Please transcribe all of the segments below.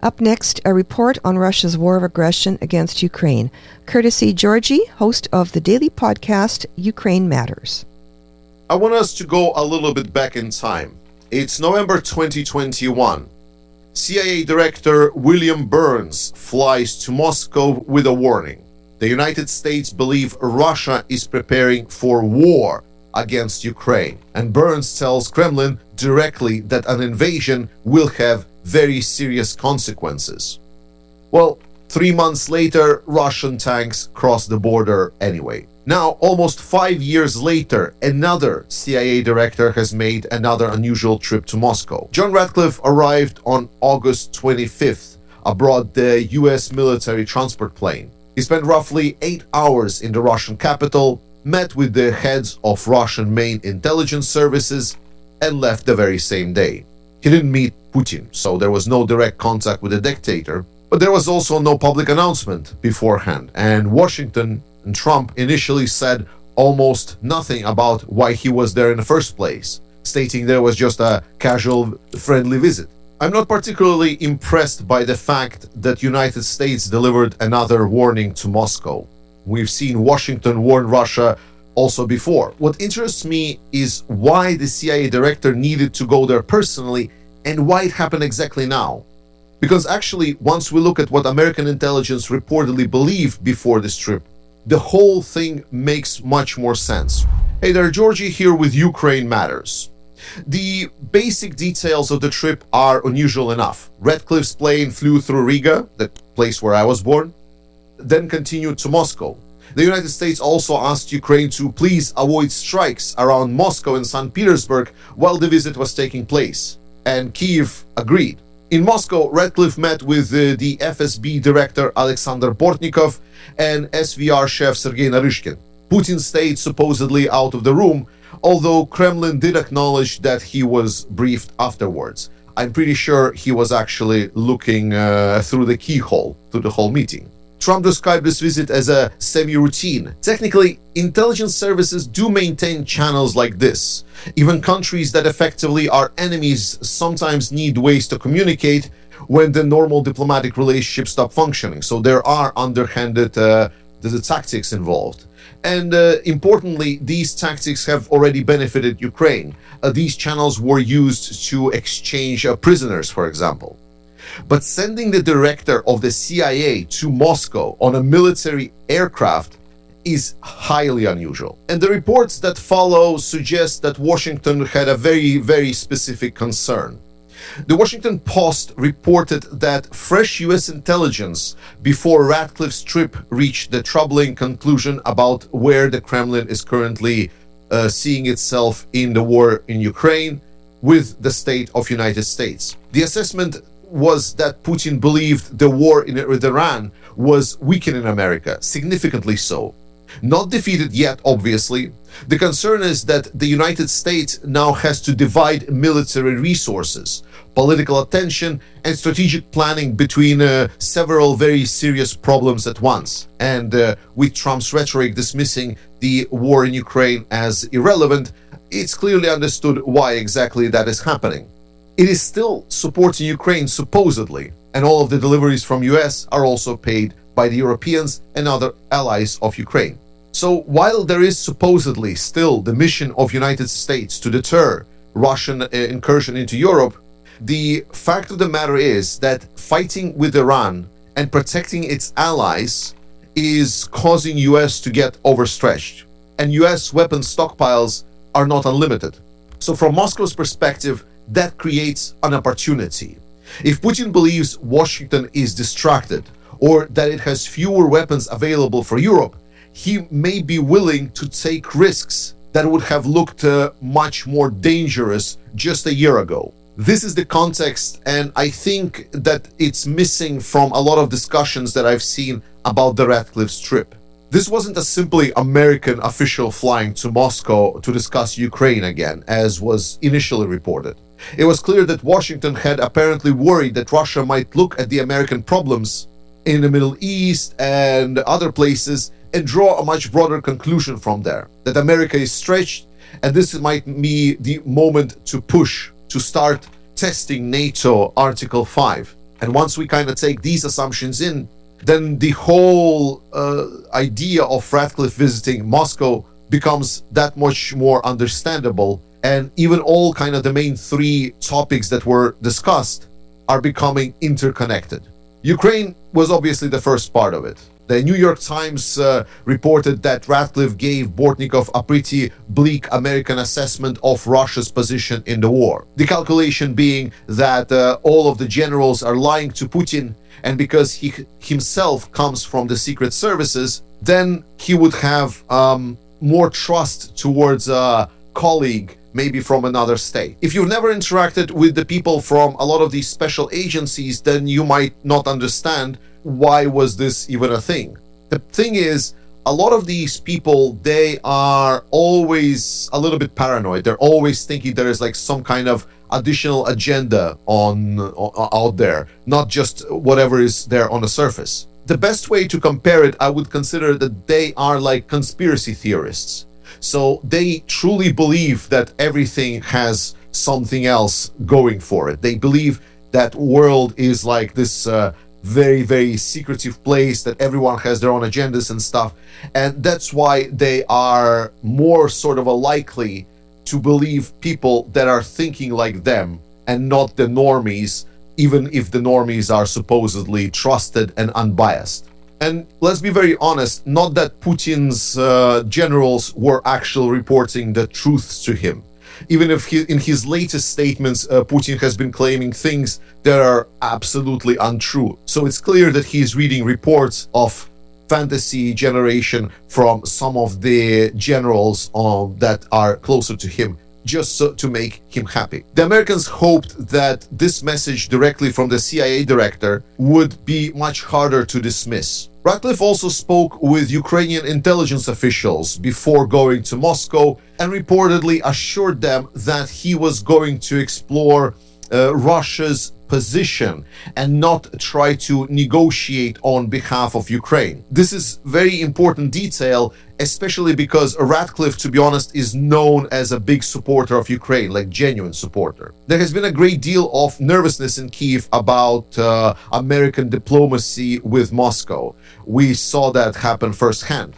Up next, a report on Russia's war of aggression against Ukraine, courtesy Georgie, host of the daily podcast Ukraine Matters. I want us to go a little bit back in time. It's November 2021. CIA Director William Burns flies to Moscow with a warning. The United States believe Russia is preparing for war against Ukraine, and Burns tells Kremlin directly that an invasion will have very serious consequences. Well, 3 months later, Russian tanks cross the border anyway. Now, almost 5 years later, another CIA director has made another unusual trip to Moscow. John Ratcliffe arrived on August 25th aboard the US military transport plane. He spent roughly 8 hours in the Russian capital, met with the heads of Russian main intelligence services, and left the very same day. He didn't meet Putin, so there was no direct contact with the dictator, but there was also no public announcement beforehand, and Washington and Trump initially said almost nothing about why he was there in the first place, stating there was just a casual, friendly visit. I'm not particularly impressed by the fact that United States delivered another warning to Moscow. We've seen Washington warn Russia also before. What interests me is why the CIA director needed to go there personally and why it happened exactly now. Because actually, once we look at what American intelligence reportedly believed before this trip, the whole thing makes much more sense. Hey there, Georgie here with Ukraine Matters. The basic details of the trip are unusual enough. Ratcliffe's plane flew through Riga, the place where I was born, then continued to Moscow. The United States also asked Ukraine to please avoid strikes around Moscow and St. Petersburg while the visit was taking place, and Kyiv agreed. In Moscow, Ratcliffe met with the FSB director Alexander Bortnikov and SVR chef Sergei Naryshkin. Putin stayed supposedly out of the room, although Kremlin did acknowledge that he was briefed afterwards. I'm pretty sure he was actually looking through the keyhole to the whole meeting. Trump described this visit as a semi-routine. Technically, intelligence services do maintain channels like this. Even countries that effectively are enemies sometimes need ways to communicate when the normal diplomatic relationships stop functioning. So there are underhanded the tactics involved. And importantly, these tactics have already benefited Ukraine. These channels were used to exchange prisoners, for example. But sending the director of the CIA to Moscow on a military aircraft is highly unusual. And the reports that follow suggest that Washington had a very, very specific concern. The Washington Post reported that fresh US intelligence before Ratcliffe's trip reached the troubling conclusion about where the Kremlin is currently seeing itself in the war in Ukraine with the state of United States. The assessment was that Putin believed the war with Iran was weakening America, significantly so. Not defeated yet, obviously. The concern is that the United States now has to divide military resources, political attention, and strategic planning between several very serious problems at once. And with Trump's rhetoric dismissing the war in Ukraine as irrelevant, it's clearly understood why exactly that is happening. It is still supporting Ukraine, supposedly, and all of the deliveries from US are also paid by the Europeans and other allies of Ukraine. So while there is supposedly still the mission of United States to deter Russian incursion into Europe, the fact of the matter is that fighting with Iran and protecting its allies is causing US to get overstretched, and US weapons stockpiles are not unlimited. So from Moscow's perspective, that creates an opportunity. If Putin believes Washington is distracted or that it has fewer weapons available for Europe, he may be willing to take risks that would have looked much more dangerous just a year ago. This is the context, and I think that it's missing from a lot of discussions that I've seen about the Ratcliffe's trip. This wasn't a simply American official flying to Moscow to discuss Ukraine again, as was initially reported. It was clear that Washington had apparently worried that Russia might look at the American problems in the Middle East and other places and draw a much broader conclusion from there, that America is stretched, and this might be the moment to push, to start testing NATO Article 5. And once we kind of take these assumptions in, then the whole idea of Ratcliffe visiting Moscow becomes that much more understandable. And even all kind of the main three topics that were discussed are becoming interconnected. Ukraine was obviously the first part of it. The New York Times reported that Ratcliffe gave Bortnikov a pretty bleak American assessment of Russia's position in the war. The calculation being that all of the generals are lying to Putin, and because he himself comes from the secret services, then he would have more trust towards a colleague, maybe from another state. If you've never interacted with the people from a lot of these special agencies, then you might not understand why was this even a thing. The thing is, a lot of these people, they are always a little bit paranoid. They're always thinking there is like some kind of additional agenda out there, not just whatever is there on the surface. The best way to compare it, I would consider that they are like conspiracy theorists. So they truly believe that everything has something else going for it. They believe that world is like this very, very secretive place, that everyone has their own agendas and stuff. And that's why they are more sort of likely to believe people that are thinking like them and not the normies, even if the normies are supposedly trusted and unbiased. And let's be very honest, not that Putin's generals were actually reporting the truths to him. Even if in his latest statements, Putin has been claiming things that are absolutely untrue. So it's clear that he's reading reports of fantasy generation from some of the generals that are closer to him, just to make him happy. The Americans hoped that this message directly from the CIA director would be much harder to dismiss. Ratcliffe also spoke with Ukrainian intelligence officials before going to Moscow and reportedly assured them that he was going to explore Russia's position and not try to negotiate on behalf of Ukraine. This is very important detail, especially because Ratcliffe, to be honest, is known as a big supporter of Ukraine, like genuine supporter. There has been a great deal of nervousness in Kyiv about American diplomacy with Moscow. We saw that happen firsthand.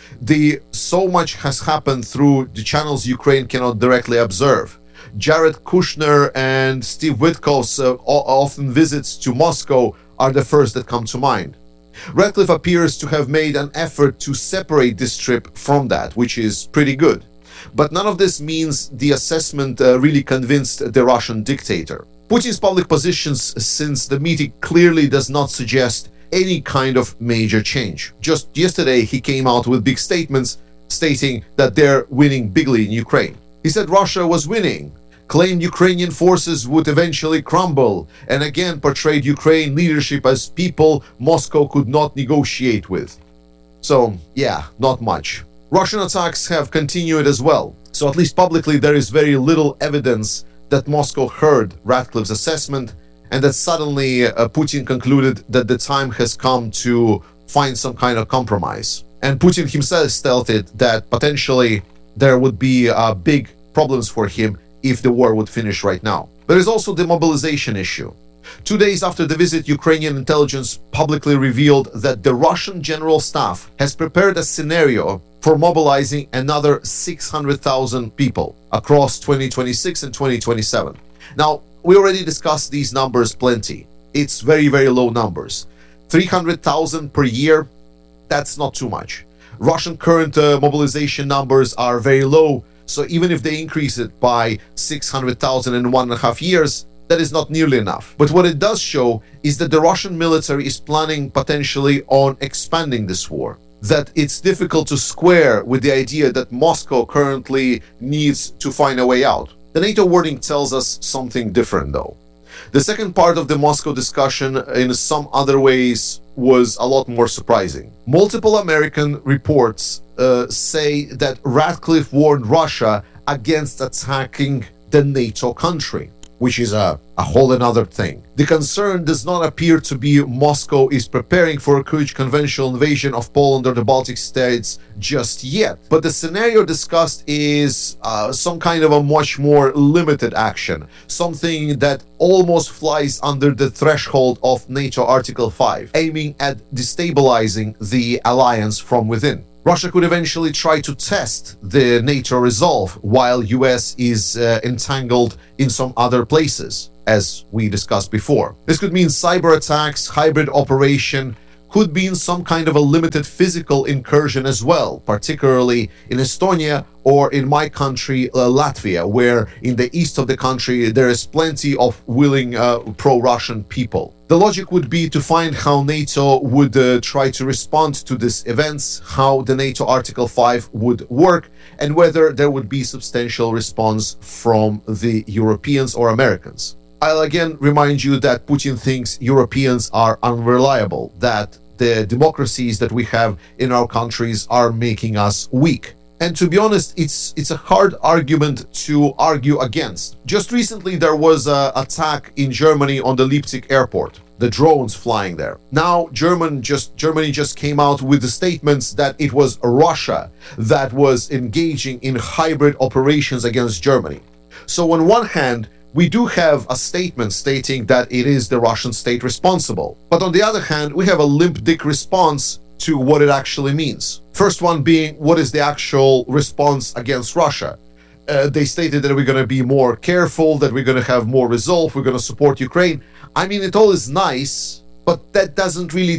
So much has happened through the channels Ukraine cannot directly observe. Jared Kushner and Steve Witkoff's often visits to Moscow are the first that come to mind. Ratcliffe appears to have made an effort to separate this trip from that, which is pretty good. But none of this means the assessment really convinced the Russian dictator. Putin's public positions since the meeting clearly does not suggest any kind of major change. Just yesterday, he came out with big statements stating that they're winning bigly in Ukraine. He said Russia was winning, claimed Ukrainian forces would eventually crumble, and again portrayed Ukraine leadership as people Moscow could not negotiate with. So, yeah, not much. Russian attacks have continued as well. So at least publicly there is very little evidence that Moscow heard Ratcliffe's assessment and that suddenly Putin concluded that the time has come to find some kind of compromise. And Putin himself stated that potentially there would be big problems for him if the war would finish right now. There is also the mobilization issue. 2 days after the visit, Ukrainian intelligence publicly revealed that the Russian General Staff has prepared a scenario for mobilizing another 600,000 people across 2026 and 2027. Now, we already discussed these numbers plenty. It's very, very low numbers. 300,000 per year, that's not too much. Russian current mobilization numbers are very low, so even if they increase it by 600,000 in 1.5 years, that is not nearly enough. But what it does show is that the Russian military is planning potentially on expanding this war. That it's difficult to square with the idea that Moscow currently needs to find a way out. The NATO warning tells us something different though. The second part of the Moscow discussion in some other ways was a lot more surprising. Multiple American reports say that Ratcliffe warned Russia against attacking the NATO country. which is a whole another thing. The concern does not appear to be Moscow is preparing for a huge conventional invasion of Poland or the Baltic states just yet, but the scenario discussed is some kind of a much more limited action, something that almost flies under the threshold of NATO Article 5, aiming at destabilizing the alliance from within. Russia could eventually try to test the NATO resolve while US is entangled in some other places, as we discussed before. This could mean cyber attacks, hybrid operation, could mean some kind of a limited physical incursion as well, particularly in Estonia or in my country, Latvia, where in the east of the country there is plenty of willing pro-Russian people. The logic would be to find how NATO would try to respond to these events, how the NATO Article 5 would work, and whether there would be substantial response from the Europeans or Americans. I'll again remind you that Putin thinks Europeans are unreliable, that the democracies that we have in our countries are making us weak. And to be honest, it's a hard argument to argue against. Just recently there was an attack in Germany on the Leipzig airport, the drones flying there. Now Germany just came out with the statements that it was Russia that was engaging in hybrid operations against Germany. So on one hand, we do have a statement stating that it is the Russian state responsible. But on the other hand, we have a limp dick response to what it actually means. First one being, what is the actual response against Russia? They stated that we're going to be more careful, that we're going to have more resolve, we're going to support Ukraine. I mean, it all is nice, but that doesn't really,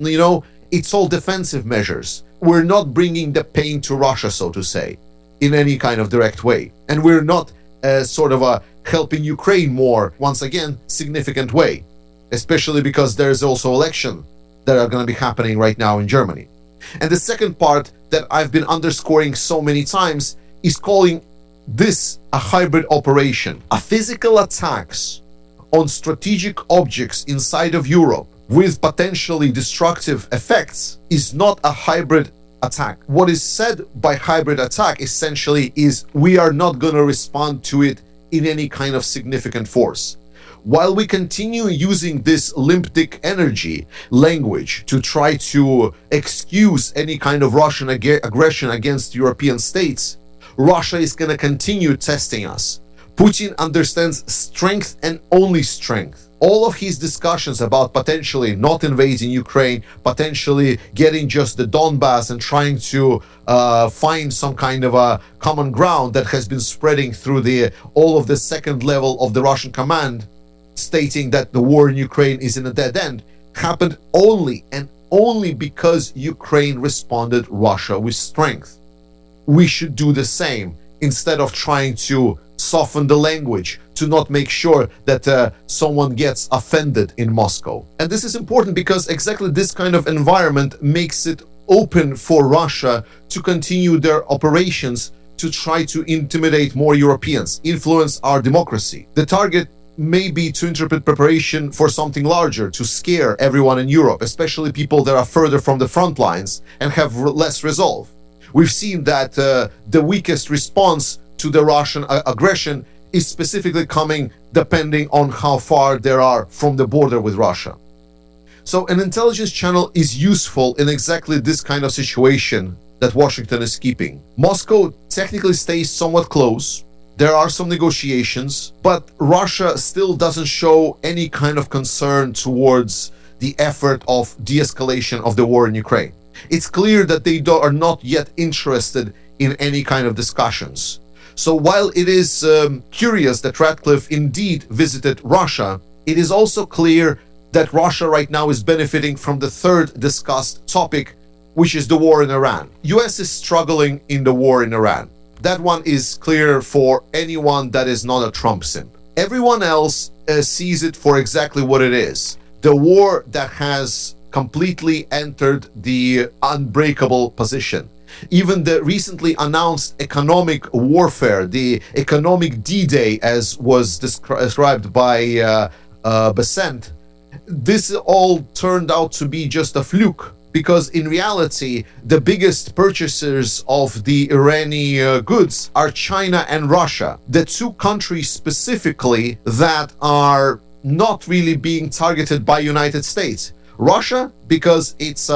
it's all defensive measures. We're not bringing the pain to Russia, so to say, in any kind of direct way. And we're not helping Ukraine more, once again, significant way, especially because there's also election that are going to be happening right now in Germany. And the second part that I've been underscoring so many times is calling this a hybrid operation. A physical attacks on strategic objects inside of Europe with potentially destructive effects is not a hybrid attack. What is said by hybrid attack essentially is we are not going to respond to it in any kind of significant force. While we continue using this limp dick energy language to try to excuse any kind of Russian aggression against European states, Russia is going to continue testing us. Putin understands strength and only strength. All of his discussions about potentially not invading Ukraine, potentially getting just the Donbass and trying to find some kind of a common ground that has been spreading through all of the second level of the Russian command, stating that the war in Ukraine is in a dead end, happened only and only because Ukraine responded Russia with strength. We should do the same instead of trying to soften the language to not make sure that someone gets offended in Moscow. And this is important because exactly this kind of environment makes it open for Russia to continue their operations to try to intimidate more Europeans, influence our democracy. The target may be to interpret preparation for something larger, to scare everyone in Europe, especially people that are further from the front lines and have less resolve. We've seen that the weakest response to the Russian aggression is specifically coming depending on how far they are from the border with Russia. So an intelligence channel is useful in exactly this kind of situation that Washington is keeping. Moscow technically stays somewhat close. There are some negotiations, but Russia still doesn't show any kind of concern towards the effort of de-escalation of the war in Ukraine. It's clear that they are not yet interested in any kind of discussions. So while it is curious that Ratcliffe indeed visited Russia, it is also clear that Russia right now is benefiting from the third discussed topic, which is the war in Iran. US is struggling in the war in Iran. That one is clear for anyone that is not a Trump simp. Everyone else sees it for exactly what it is. The war that has completely entered the unbreakable position. Even the recently announced economic warfare, the economic D-Day, as was described by Besant, this all turned out to be just a fluke, because in reality, the biggest purchasers of the Iranian goods are China and Russia, the two countries specifically that are not really being targeted by United States. Russia, because it's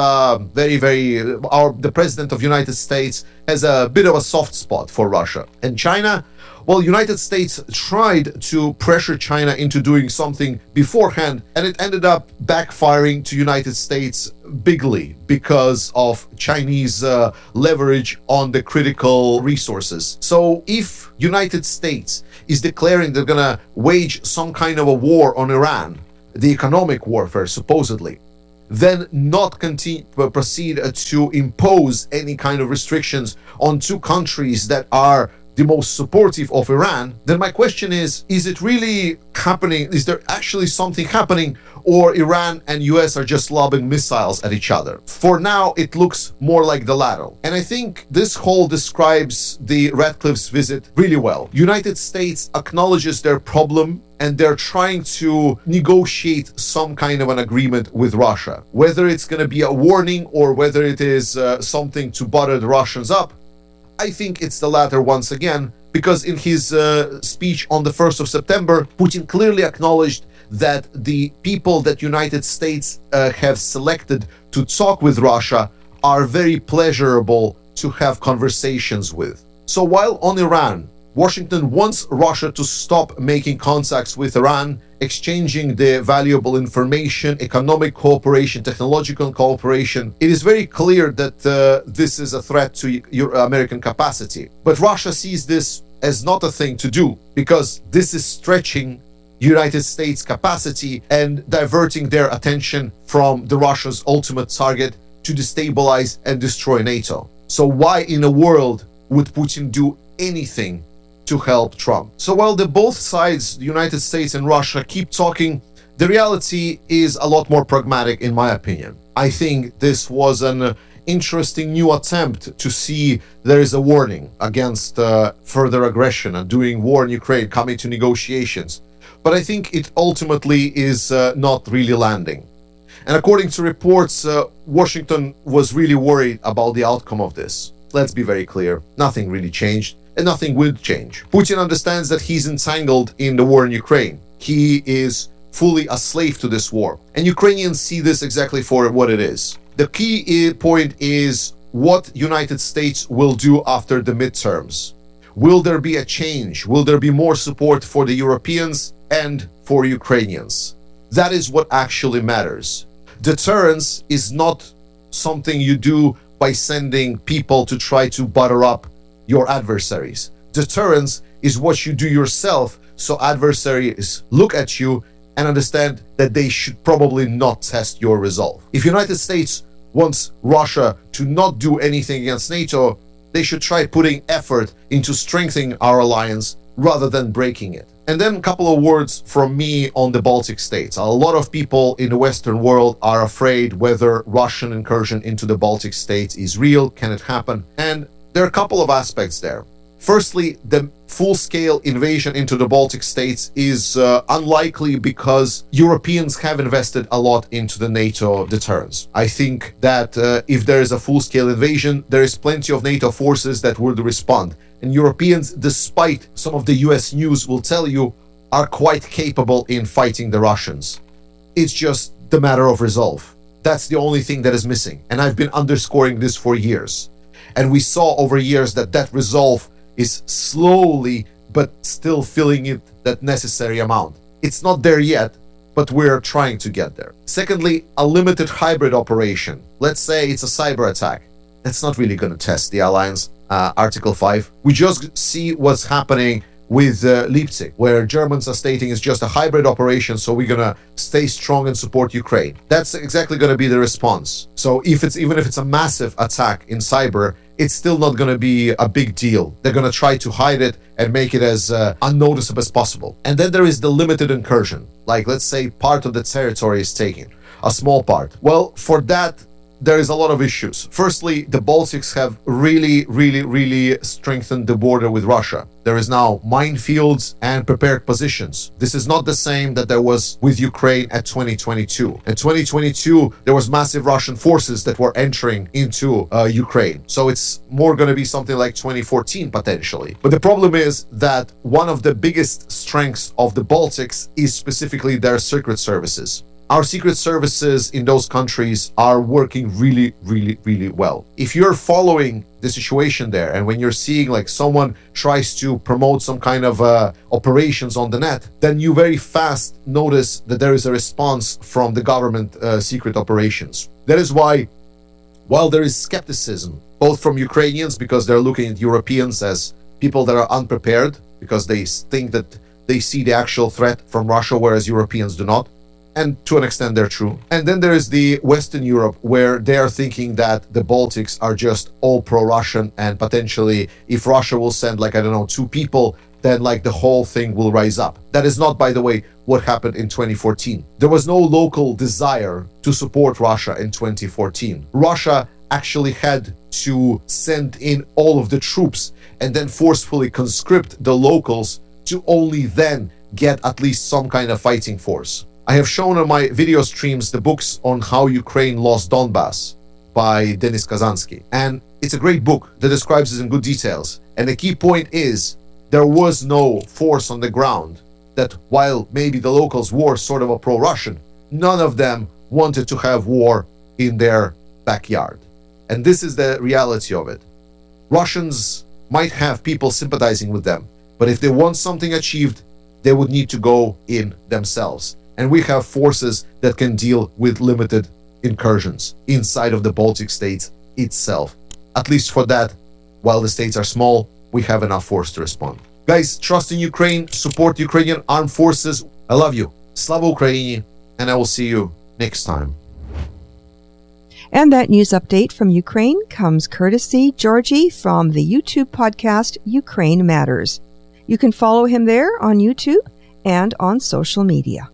the president of United States has a bit of a soft spot for Russia. And China, well, United States tried to pressure China into doing something beforehand, and it ended up backfiring to United States bigly because of Chinese leverage on the critical resources. So if United States is declaring they're gonna wage some kind of a war on Iran, the economic warfare supposedly, then not proceed to impose any kind of restrictions on two countries that are the most supportive of Iran, then my question is it really happening? Is there actually something happening, or Iran and US are just lobbing missiles at each other? For now, it looks more like the latter. And I think this whole describes the Ratcliffe's visit really well. United States acknowledges their problem and they're trying to negotiate some kind of an agreement with Russia. Whether it's going to be a warning or whether it is something to butter the Russians up, I think it's the latter once again, because in his speech on the 1st of September, Putin clearly acknowledged that the people that United States have selected to talk with Russia are very pleasurable to have conversations with. So while on Iran, Washington wants Russia to stop making contacts with Iran, exchanging the valuable information, economic cooperation, technological cooperation. It is very clear that this is a threat to your American capacity. But Russia sees this as not a thing to do, because this is stretching United States capacity and diverting their attention from the Russia's ultimate target to destabilize and destroy NATO. So why in the world would Putin do anything to help Trump? So while both sides, the United States and Russia, keep talking, the reality is a lot more pragmatic in my opinion. I think this was an interesting new attempt to see there is a warning against further aggression and doing war in Ukraine, coming to negotiations. But I think it ultimately is not really landing. And according to reports, Washington was really worried about the outcome of this. Let's be very clear, nothing really changed. And nothing will change. Putin understands that he's entangled in the war in Ukraine. He is fully a slave to this war. And Ukrainians see this exactly for what it is. The key point is what United States will do after the midterms. Will there be a change? Will there be more support for the Europeans and for Ukrainians? That is what actually matters. Deterrence is not something you do by sending people to try to butter up your adversaries. Deterrence is what you do yourself, so adversaries look at you and understand that they should probably not test your resolve. If United States wants Russia to not do anything against NATO, they should try putting effort into strengthening our alliance rather than breaking it. And then a couple of words from me on the Baltic states. A lot of people in the Western world are afraid whether Russian incursion into the Baltic states is real, can it happen? And there are a couple of aspects there. Firstly, the full-scale invasion into the Baltic states is unlikely because Europeans have invested a lot into the NATO deterrence. I think that if there is a full-scale invasion, there is plenty of NATO forces that would respond. And Europeans, despite some of the US news will tell you, are quite capable in fighting the Russians. It's just the matter of resolve. That's the only thing that is missing. And I've been underscoring this for years. And we saw over years that resolve is slowly but still filling in that necessary amount. It's not there yet, but we're trying to get there. Secondly, a limited hybrid operation. Let's say it's a cyber attack. That's not really going to test the alliance. Article 5. We just see what's happening with Leipzig, where Germans are stating it's just a hybrid operation, so we're gonna stay strong and support Ukraine. That's exactly gonna be the response. So even if it's a massive attack in cyber, it's still not gonna be a big deal. They're gonna try to hide it and make it as unnoticeable as possible. And then there is the limited incursion. Like, let's say part of the territory is taken, a small part. Well, for that, there is a lot of issues. Firstly, the Baltics have really strengthened the border with Russia. There is now minefields and prepared positions. This is not the same that there was with Ukraine at 2022. In 2022, there was massive Russian forces that were entering into Ukraine. So it's more going to be something like 2014 potentially. But the problem is that one of the biggest strengths of the Baltics is specifically their secret services. Our secret services in those countries are working really well. If you're following the situation there, and when you're seeing like someone tries to promote some kind of operations on the net, then you very fast notice that there is a response from the government secret operations. That is why, while there is skepticism, both from Ukrainians, because they're looking at Europeans as people that are unprepared, because they think that they see the actual threat from Russia, whereas Europeans do not. And to an extent, they're true. And then there is the Western Europe, where they are thinking that the Baltics are just all pro-Russian, and potentially if Russia will send like, I don't know, 2 people, then like the whole thing will rise up. That is not, by the way, what happened in 2014. There was no local desire to support Russia in 2014. Russia actually had to send in all of the troops and then forcefully conscript the locals to only then get at least some kind of fighting force. I have shown on my video streams the books on how Ukraine lost Donbass by Denis Kazansky. And it's a great book that describes it in good details. And the key point is, there was no force on the ground that, while maybe the locals were sort of a pro-Russian, none of them wanted to have war in their backyard. And this is the reality of it. Russians might have people sympathizing with them, but if they want something achieved, they would need to go in themselves. And we have forces that can deal with limited incursions inside of the Baltic states itself. At least for that, while the states are small, we have enough force to respond. Guys, trust in Ukraine, support Ukrainian armed forces. I love you. Slava Ukraini, and I will see you next time. And that news update from Ukraine comes courtesy Georgie from the YouTube podcast Ukraine Matters. You can follow him there on YouTube and on social media.